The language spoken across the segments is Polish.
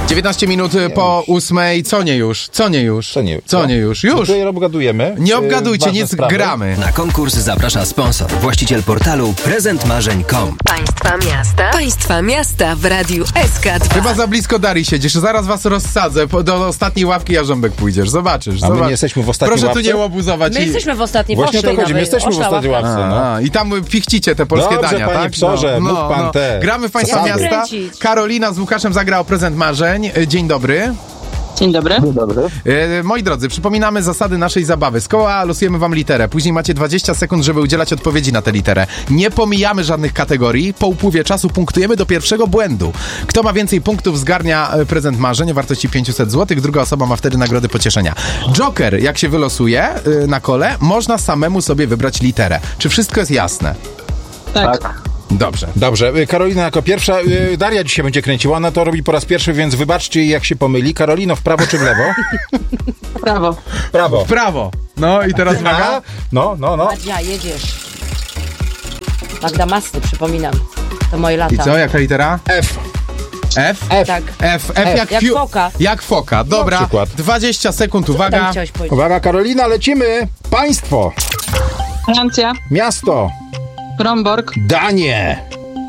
19 minut po 8. Co nie już? Już? Tutaj obgadujemy. Nie obgadujcie, nic, sprawy. gramy. Na konkurs zaprasza sponsor, właściciel portalu prezentmarzeń.com. Państwa miasta w Radiu SK2. Chyba za blisko Darii siedzisz, zaraz was rozsadzę. Do ostatniej ławki Jarząbek pójdziesz, zobaczysz. A my nie jesteśmy w ostatniej Proszę ławce? tu nie łobuzować. My jesteśmy w ostatniej, Właśnie o to chodzi, my jesteśmy w ostatniej ławce. I tam pichcicie te polskie Dobrze, dania, panie tak? Psorze, mów pan te Gramy w Państwa zasady. miasta. Kręcić. Karolina z Łukaszem zagra o prezent marzeń. Dzień dobry. Dzień dobry. Moi drodzy, przypominamy zasady naszej zabawy. Z koła losujemy wam literę. Później macie 20 sekund, żeby udzielać odpowiedzi na tę literę. Nie pomijamy żadnych kategorii. Po upływie czasu punktujemy do pierwszego błędu. Kto ma więcej punktów, zgarnia prezent marzeń o wartości 500 zł. Druga osoba ma wtedy nagrody pocieszenia. Joker, jak się wylosuje na kole, można samemu sobie wybrać literę. Czy wszystko jest jasne? Tak. Dobrze. Karolina jako pierwsza. Daria dzisiaj będzie kręciła, ona to robi po raz pierwszy, więc wybaczcie jej, jak się pomyli. Karolino, w prawo czy w lewo? Prawo. Prawo. W prawo. No i teraz uwaga. No. Madzia, jedziesz. Magda Masty, przypominam. To moje lata. I co, jaka litera? F. F? Tak. F Jak foka. Jak foka, dobra. Na przykład. 20 sekund, Tam uwaga. chciałeś powiedzieć. Uwaga, Karolina, lecimy. Państwo. Francja. Miasto. Bromborg. Danie.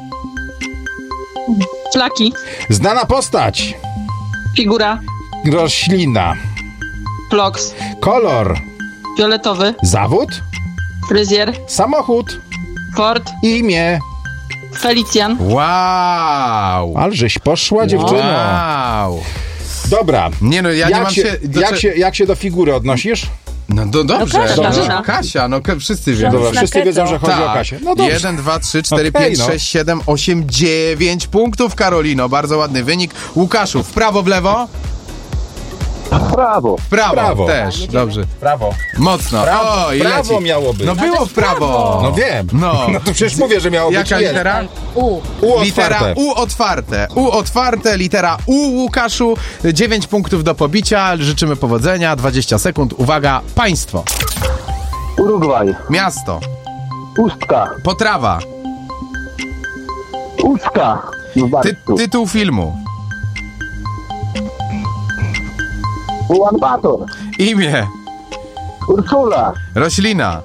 Flaki. Znana postać. Figura. Roślina. Vlogs. Kolor. Fioletowy. Zawód. Fryzjer. Samochód. Ford. Imię. Felicjan. Wow. Alżeś poszła, dziewczyno. Wow. Dobra. Nie no, ja nie mam się... Jak się do figury odnosisz? No dobrze. Kasia. Kasia, wszyscy wiedzą. Dobra, wszyscy keto. wiedzą, że chodzi o Tak. Kasię. No dobrze. 1, 2, 3, 4, Okej, 5, 6, 7, 8, 9 punktów, Karolino. Bardzo ładny wynik. Łukaszu, w prawo, w lewo? Prawo. W prawo. Prawo. Też, dobrze. Prawo. Mocno. Prawo. O, i Prawo leci. miało być. No było w prawo. No wiem. No. No to przecież mówię, że miało być. Jaka jest. litera? U. U Litera otwarte. U otwarte. U otwarte, litera U, Łukaszu. 9 punktów do pobicia. Życzymy powodzenia. 20 sekund. Uwaga, państwo. Urugwaj. Miasto. Pustka. Potrawa. Łódźka. Tytuł filmu. Ulan-Bator. Imię. Urszula. Roślina.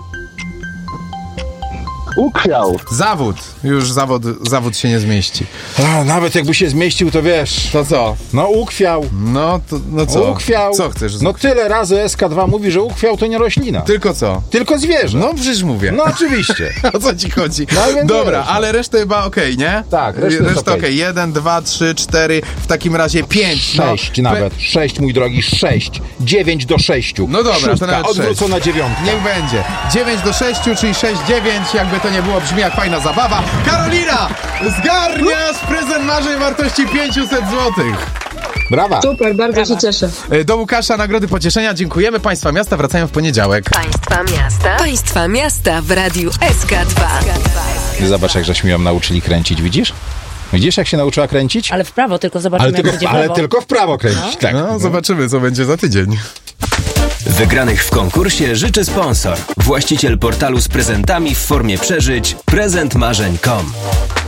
Ukwiał. Zawód. Już zawód się nie zmieści. A, nawet jakby się zmieścił, to wiesz. To co? No ukwiał. No co? Ukwiał. Co chcesz? No tyle razy SK2 mówi, że ukwiał to nie roślina. Tylko co? Tylko zwierzę. No przecież mówię. No oczywiście. O co ci chodzi? No, więc Dobra, wiesz, ale resztę chyba okej, nie? Tak, reszta jest okej. okej. 1, 2, 3, 4, w takim razie 5. 6 nawet. 6, mój drogi, 6. 9 do 6. No dobra, Szóstka, to nawet 6. odwrócona dziewiątka. Niech będzie. 9 do 6, czyli 6, 9. Jakby to nie było, brzmi jak fajna zabawa. Karolina! Zgarniasz prezent marzeń wartości 500 zł. Brawa. Super, bardzo się cieszę. Do Łukasza nagrody pocieszenia. Dziękujemy. Państwa miasta wracają w poniedziałek. Państwa miasta w Radiu SK2. Zobacz, jak żeśmy ją nauczyli kręcić, widzisz? Widzisz, jak się nauczyła kręcić? Ale w prawo, tylko zobaczymy, jak będzie w lewo. tylko w prawo kręcić, tak. No, zobaczymy, co będzie za tydzień. Wygranych w konkursie życzy sponsor, właściciel portalu z prezentami w formie przeżyć prezentmarzeń.com.